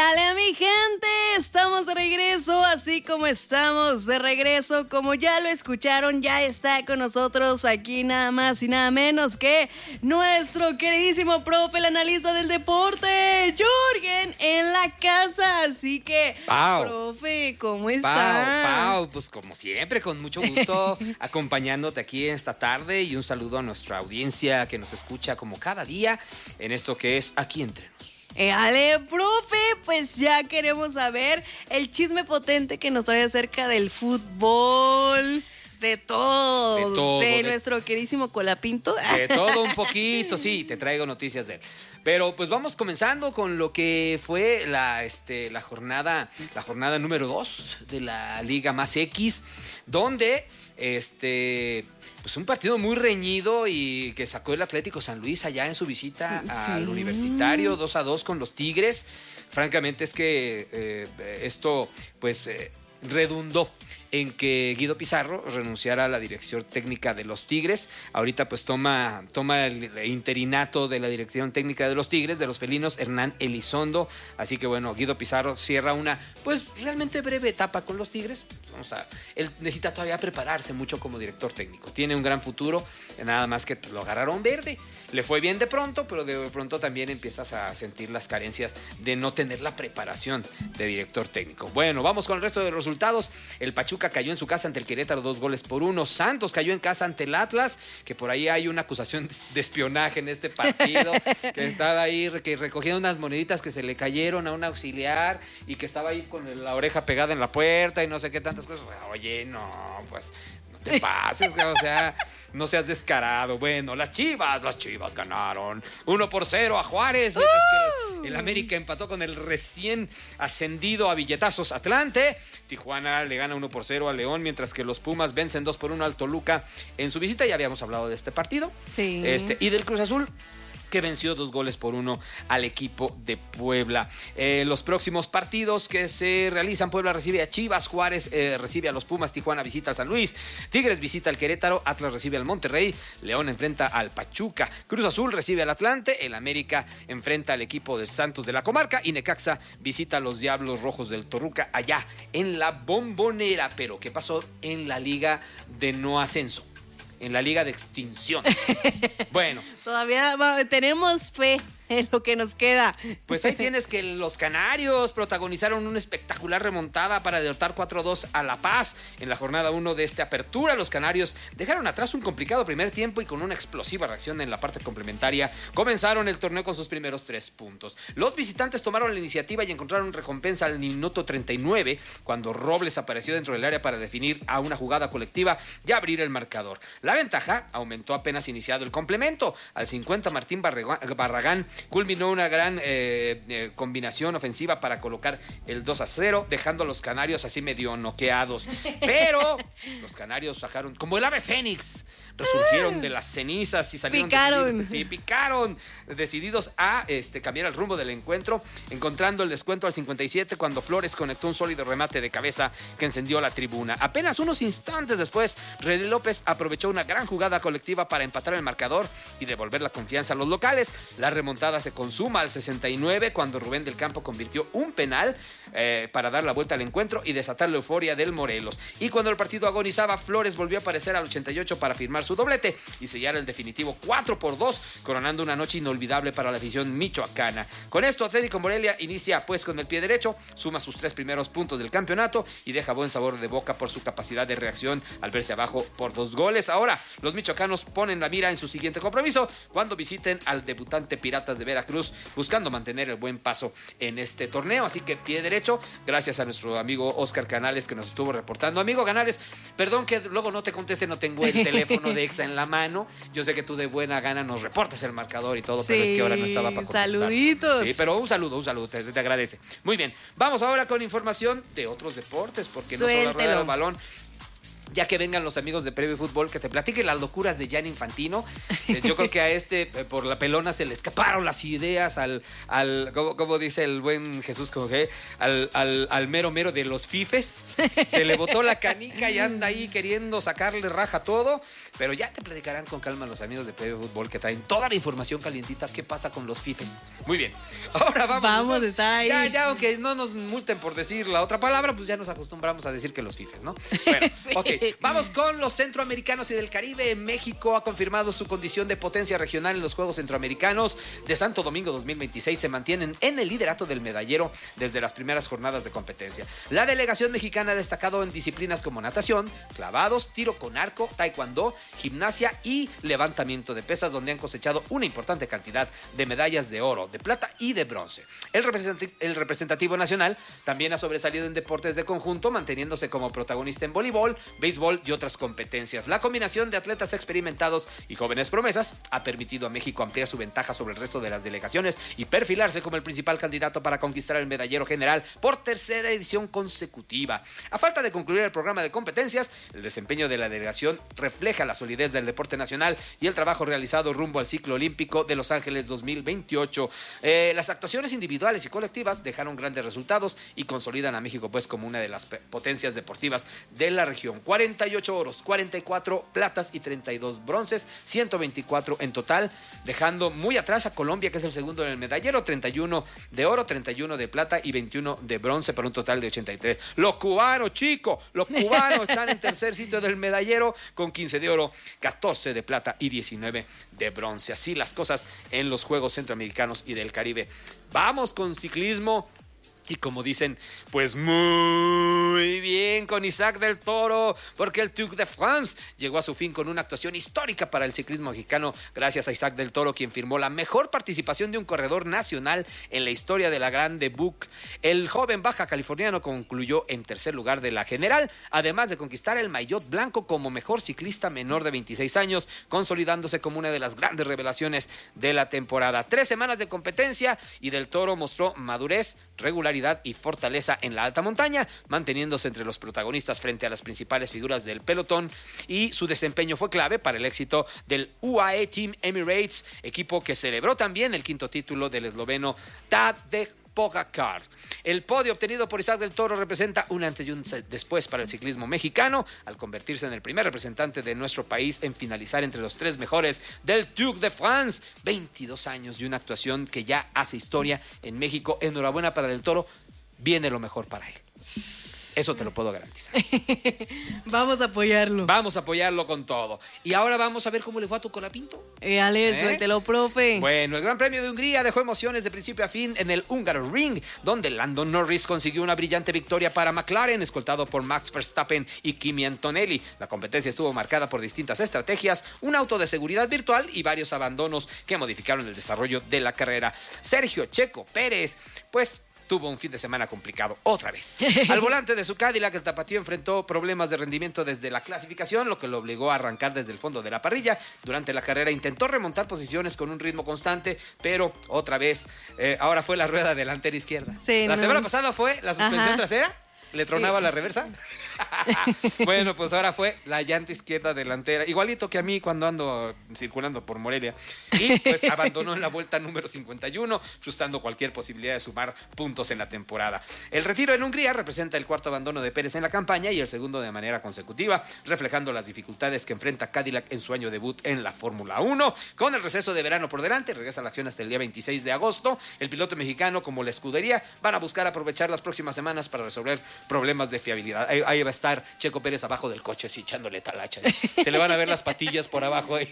Éale, mi gente, estamos de regreso, así como estamos de regreso, como ya lo escucharon, ya está con nosotros aquí nada más y nada menos que nuestro queridísimo profe, el analista del deporte, Jürgen, en la casa. Así que, profe, ¿cómo está? Pau, pues como siempre, con mucho gusto acompañándote aquí en esta tarde, y un saludo a nuestra audiencia que nos escucha como cada día en esto que es Aquí Entre Nos. Ale, profe, pues ya queremos saber el chisme potente que nos trae acerca del fútbol, de todo, de nuestro queridísimo Colapinto. De todo un poquito, sí, te traigo noticias de él. Pero pues vamos comenzando con lo que fue la jornada número 2 de la Liga Más X, donde pues un partido muy reñido y que sacó el Atlético San Luis allá en su visita al Universitario, 2-2 con los Tigres. Francamente es que esto pues redundó en que Guido Pizarro renunciara a la dirección técnica de los Tigres. Ahorita pues toma el interinato de la dirección técnica de los Tigres, de los felinos, Hernán Elizondo. Así que bueno, Guido Pizarro cierra una pues realmente breve etapa con los Tigres. Él necesita todavía prepararse mucho como director técnico. Tiene un gran futuro, nada más que lo agarraron verde. Le fue bien de pronto, pero de pronto también empiezas a sentir las carencias de no tener la preparación de director técnico. Bueno, vamos con el resto de los resultados. El Pachuca cayó en su casa ante el Querétaro 2-1. Santos cayó en casa ante el Atlas, que por ahí hay una acusación de espionaje en este partido, que estaba ahí recogiendo unas moneditas que se le cayeron a un auxiliar y que estaba ahí con la oreja pegada en la puerta y no sé qué tantas cosas. Oye, no, pues no te pases, o sea, no seas descarado. Bueno, las Chivas ganaron 1-0 a Juárez, mientras que el América empató con el recién ascendido a billetazos Atlante. Tijuana le gana 1-0 a León, mientras que los Pumas vencen 2-1 al Toluca en su visita. Ya habíamos hablado de este partido. Sí. Y del Cruz Azul, que venció 2-1 al equipo de Puebla. Los próximos partidos que se realizan: Puebla recibe a Chivas, Juárez recibe a los Pumas, Tijuana visita al San Luis, Tigres visita al Querétaro, Atlas recibe al Monterrey, León enfrenta al Pachuca, Cruz Azul recibe al Atlante, el América enfrenta al equipo de Santos de la Comarca y Necaxa visita a los Diablos Rojos del Toluca allá en la Bombonera. Pero ¿qué pasó en la Liga de No Ascenso? En la Liga de Extinción. Bueno. Todavía tenemos fe en lo que nos queda. Pues ahí tienes que los Canarios protagonizaron una espectacular remontada para derrotar 4-2 a La Paz en la jornada 1 de esta apertura. Los Canarios dejaron atrás un complicado primer tiempo y con una explosiva reacción en la parte complementaria comenzaron el torneo con sus primeros 3 puntos. Los visitantes tomaron la iniciativa y encontraron recompensa al minuto 39, cuando Robles apareció dentro del área para definir a una jugada colectiva y abrir el marcador. La ventaja aumentó apenas iniciado el complemento. Al 50, Martín Barragán culminó una gran combinación ofensiva para colocar el 2-0, dejando a los Canarios así medio noqueados. Pero los Canarios sacaron, como el ave fénix, resurgieron de las cenizas y salieron picaron, decididos a cambiar el rumbo del encuentro, encontrando el descuento al 57 cuando Flores conectó un sólido remate de cabeza que encendió la tribuna. Apenas unos instantes después, René López aprovechó una gran jugada colectiva para empatar el marcador y devolver la confianza a los locales. La remontada se consuma al 69 cuando Rubén del Campo convirtió un penal para dar la vuelta al encuentro y desatar la euforia del Morelos. Y cuando el partido agonizaba, Flores volvió a aparecer al 88 para firmar su doblete y sellar el definitivo 4-2, coronando una noche inolvidable para la afición michoacana. Con esto, Atlético Morelia inicia pues con el pie derecho, suma sus 3 primeros puntos del campeonato y deja buen sabor de boca por su capacidad de reacción al verse abajo por 2 goles. Ahora, los michoacanos ponen la mira en su siguiente compromiso cuando visiten al debutante Piratas de Veracruz, buscando mantener el buen paso en este torneo. Así que pie derecho, gracias a nuestro amigo Oscar Canales que nos estuvo reportando. Amigo Canales, perdón que luego no te conteste, no tengo el teléfono de Exa en la mano. Yo sé que tú de buena gana nos reportas el marcador y todo, pero es que ahora no estaba para contestar. Saluditos. Sí, pero un saludo, te agradece. Muy bien, vamos ahora con información de otros deportes, porque no solo la rueda del balón. ya que vengan los amigos de Previo Fútbol que te platiquen las locuras de Gianni Infantino. Yo creo que a por la pelona se le escaparon las ideas al como dice el buen Jesús Cogé, al mero de los fifes. Se le botó la canica y anda ahí queriendo sacarle raja a todo, pero ya te platicarán con calma los amigos de Previo Fútbol que traen toda la información calientita. ¿Qué pasa con los fifes? Muy bien, ahora vamos a estar ahí. Ya, aunque no nos multen por decir la otra palabra, pues ya nos acostumbramos a decir que los fifes, ¿no? Bueno, sí. Ok, vamos con los centroamericanos y del Caribe. México ha confirmado su condición de potencia regional en los Juegos Centroamericanos de Santo Domingo 2026. Se mantienen en el liderato del medallero desde las primeras jornadas de competencia. La delegación mexicana ha destacado en disciplinas como natación, clavados, tiro con arco, taekwondo, gimnasia y levantamiento de pesas, donde han cosechado una importante cantidad de medallas de oro, de plata y de bronce. El representativo nacional también ha sobresalido en deportes de conjunto, manteniéndose como protagonista en voleibol, béisbol y otras competencias. La combinación de atletas experimentados y jóvenes promesas ha permitido a México ampliar su ventaja sobre el resto de las delegaciones y perfilarse como el principal candidato para conquistar el medallero general por tercera edición consecutiva. A falta de concluir el programa de competencias, el desempeño de la delegación refleja la solidez del deporte nacional y el trabajo realizado rumbo al ciclo olímpico de Los Ángeles 2028. Las actuaciones individuales y colectivas dejaron grandes resultados y consolidan a México pues como una de las potencias deportivas de la región. 48 oros, 44 platas y 32 bronces, 124 en total, dejando muy atrás a Colombia, que es el segundo en el medallero, 31 de oro, 31 de plata y 21 de bronce, para un total de 83. Los cubanos, chicos, los cubanos están en tercer sitio del medallero con 15 de oro, 14 de plata y 19 de bronce. Así las cosas en los Juegos Centroamericanos y del Caribe. Vamos con ciclismo. Y como dicen, pues muy bien con Isaac del Toro, porque el Tour de France llegó a su fin con una actuación histórica para el ciclismo mexicano, gracias a Isaac del Toro, quien firmó la mejor participación de un corredor nacional en la historia de la Grande Boucle. El joven baja californiano concluyó en tercer lugar de la general, además de conquistar el maillot blanco como mejor ciclista menor de 26 años, consolidándose como una de las grandes revelaciones de la temporada. 3 semanas de competencia y del Toro mostró madurez, regularidad y fortaleza en la alta montaña, manteniéndose entre los protagonistas frente a las principales figuras del pelotón, y su desempeño fue clave para el éxito del UAE Team Emirates, equipo que celebró también el quinto título del esloveno Tadej Pogačar. El podio obtenido por Isaac del Toro representa un antes y un después para el ciclismo mexicano, al convertirse en el primer representante de nuestro país en finalizar entre los 3 mejores del Tour de France. 22 años y una actuación que ya hace historia en México. Enhorabuena para del Toro, viene lo mejor para él. Eso te lo puedo garantizar. Vamos a apoyarlo. Vamos a apoyarlo con todo. Y ahora vamos a ver cómo le fue a tu Colapinto. Suéltelo, profe. Bueno, el Gran Premio de Hungría dejó emociones de principio a fin en el Húngaro Ring, donde Lando Norris consiguió una brillante victoria para McLaren, escoltado por Max Verstappen y Kimi Antonelli. La competencia estuvo marcada por distintas estrategias, un auto de seguridad virtual y varios abandonos que modificaron el desarrollo de la carrera. Sergio Checo Pérez, pues, tuvo un fin de semana complicado otra vez. Al volante de su Cadillac, el tapatío enfrentó problemas de rendimiento desde la clasificación, lo que lo obligó a arrancar desde el fondo de la parrilla. Durante la carrera intentó remontar posiciones con un ritmo constante, pero otra vez, ahora fue la rueda delantera izquierda. Sí, la semana pasada fue la suspensión trasera. ¿Le tronaba la reversa? Bueno, pues ahora fue la llanta izquierda delantera, igualito que a mí cuando ando circulando por Morelia. Y pues abandonó en la vuelta número 51, frustrando cualquier posibilidad de sumar puntos en la temporada. El retiro en Hungría representa el cuarto abandono de Pérez en la campaña y el segundo de manera consecutiva, reflejando las dificultades que enfrenta Cadillac en su año debut en la Fórmula 1. Con el receso de verano por delante, regresa a la acción hasta el día 26 de agosto. El piloto mexicano, como la escudería, van a buscar aprovechar las próximas semanas para resolver problemas de fiabilidad. Ahí va a estar Checo Pérez abajo del coche, así echándole talacha. Se le van a ver las patillas por abajo ahí.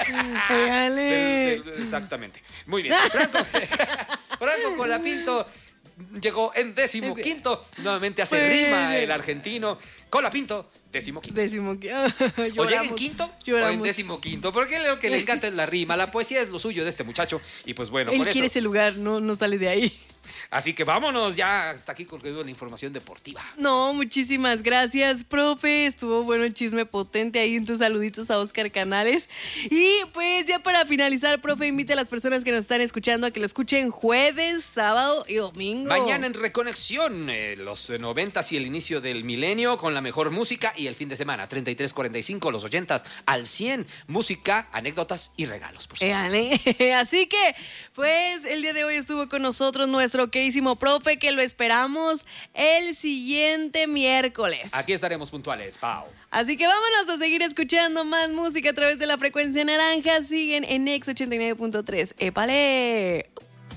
Exactamente. Muy bien. Franco Colapinto llegó en 15º. Nuevamente hace rima el argentino. Colapinto, 15º. ¿O llega en quinto? Lloramos. O en 15º. Porque lo que le encanta es la rima. La poesía es lo suyo de este muchacho. Y pues bueno, él por quiere eso ese lugar, no sale de ahí. Así que vámonos ya hasta aquí con la información deportiva. No, muchísimas gracias, profe. Estuvo bueno el chisme potente ahí en tus saluditos a Oscar Canales. Y pues ya para finalizar, profe, invite a las personas que nos están escuchando a que lo escuchen jueves, sábado y domingo. Mañana en Reconexión, los 90s y el inicio del milenio con la mejor música, y el fin de semana 33-45, los 80s al 100, música, anécdotas y regalos, por supuesto. Así que, pues, el día de hoy estuvo con nosotros nuestro queridísimo profe, que lo esperamos el siguiente miércoles. Aquí estaremos puntuales, Pau. Así que vámonos a seguir escuchando más música a través de la frecuencia naranja. Siguen en X 89.3. ¡Épale!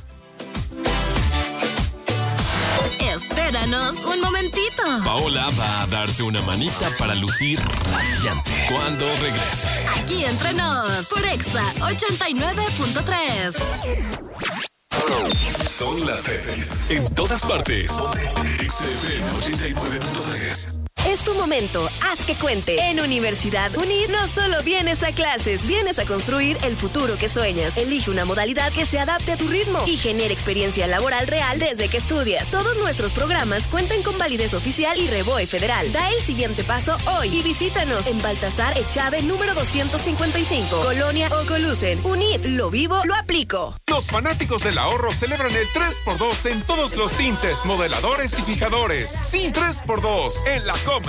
Espéranos un momentito. Paola va a darse una manita para lucir radiante cuando regrese. Aquí entre nos, por Exa 89.3. Son las 6. En todas partes. XFM 89.3. Es tu momento, haz que cuente. En Universidad UNIR no solo vienes a clases, vienes a construir el futuro que sueñas. Elige una modalidad que se adapte a tu ritmo y genere experiencia laboral real desde que estudias. Todos nuestros programas cuentan con validez oficial y REVOE federal. Da el siguiente paso hoy y visítanos en Baltasar Echave número 255, Colonia Ocolucen. UNIR, lo vivo, lo aplico. Los fanáticos del ahorro celebran el 3x2 en todos los tintes, modeladores y fijadores. Sí, 3x2 en la Comer.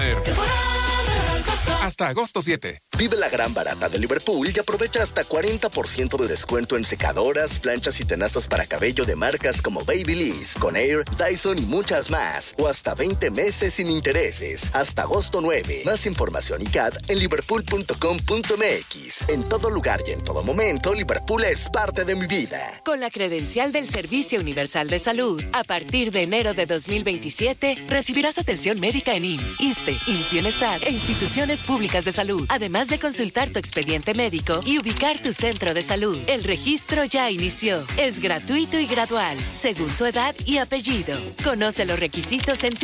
Hasta agosto 7. Vive la gran barata de Liverpool y aprovecha hasta 40% de descuento en secadoras, planchas y tenazas para cabello de marcas como Babyliss, Conair, Dyson y muchas más. O hasta 20 meses sin intereses. Hasta agosto 9. Más información y CAT en liverpool.com.mx. En todo lugar y en todo momento, Liverpool es parte de mi vida. Con la credencial del Servicio Universal de Salud, a partir de enero de 2027, recibirás atención médica en IMSS, ISSSTE, IMSS Bienestar e instituciones públicas de salud, además de consultar tu expediente médico y ubicar tu centro de salud. El registro ya inició. Es gratuito y gradual, según tu edad y apellido. Conoce los requisitos en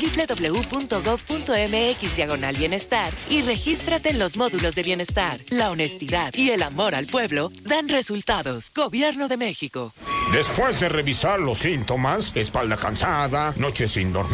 www.gov.mx/bienestar y regístrate en los módulos de bienestar. La honestidad y el amor al pueblo dan resultados. Gobierno de México. Después de revisar los síntomas, espalda cansada, noche sin dormir,